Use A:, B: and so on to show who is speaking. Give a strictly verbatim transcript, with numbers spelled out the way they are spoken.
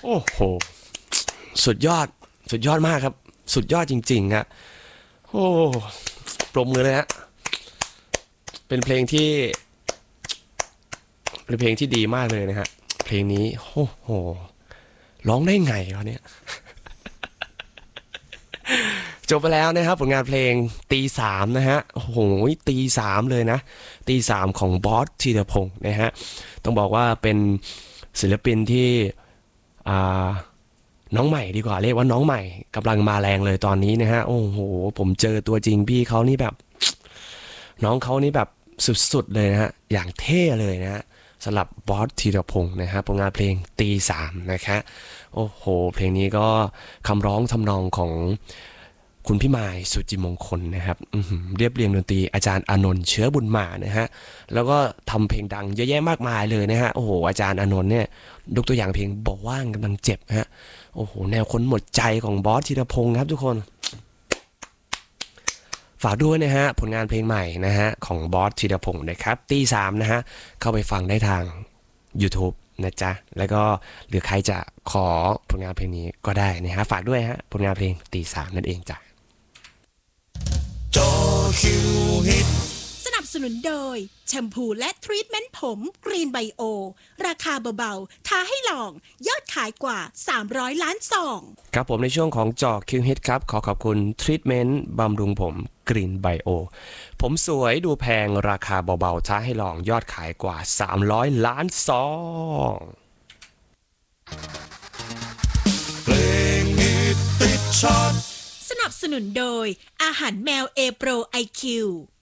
A: โอ้โหสุดยอดสุดยอดมากครับสุดยอดจริงๆฮะโอ้ปรบมือเลยฮะเป็นเพลงที่เป็นเพลงที่ดีมากเลยนะฮะเพลงนี้โอ้โหร้องได้ไงวะเนี่ยจบไปแล้วนะครับผลงานเพลงตีสามนะฮะโอ้โหตีสามเลยนะตีสามของบอสธีรพงศ์นะฮะต้องบอกว่าเป็นศิลปินที่อ่าน้องใหม่ดีกว่าเรียกว่าน้องใหม่กำลังมาแรงเลยตอนนี้นะฮะโอ้โหผมเจอตัวจริงพี่เขานี่แบบน้องเขานี่แบบสุดๆเลยนะฮะอย่างเท่เลยนะฮะสำหรับบอสธีรพงศ์นะฮะผลงานเพลงตีสามนะคะโอ้โหเพลงนี้ก็คำร้องทำนองของคุณพี่มายสุจิมงคลนะครับเรียบเรียงดนตรีอาจารย์อานนท์เชื้อบุญมานะฮะแล้วก็ทำเพลงดังเยอะแยะมากมายเลยนะฮะโอ้โหอาจารย์อานนท์เนี่ยยกตัวอย่างเพลงบอกว่างกำลังเจ็บฮะโอ้โหแนวคนหมดใจของบอสธีรพงศ์ครับทุกคนฝากด้วยนะฮะผลงานเพลงใหม่นะฮะของบอสธีรพงศ์นะครับตีสามนะฮะเข้าไปฟังได้ทาง YouTube นะจ๊ะแล้วก็หรือใครจะขอผลงานเพลงนี้ก็ได้นะฮะฝากด้วยฮะผลงานเพลงตีสามนั่นเองจ้ะ
B: จอคิวฮิต
C: สนับสนุนโดยแชมพูและทรีทเมนต์ผมกรีนไบโอราคาเบาๆท้าให้ลองยอดขายกว่าสามร้อยล้านซอง
A: ครับผมในช่วงของจอคิวฮิตครับขอขอบคุณทรีทเมนต์บำรุงผมกรีนไบโอผมสวยดูแพงราคาเบาๆท้าให้ลองยอดขายกว่าสามร้อยล้านซอง
B: เพลงฮิตติดชาร์ต
C: สนับสนุนโดยอาหารแมวเอโปรไอคิว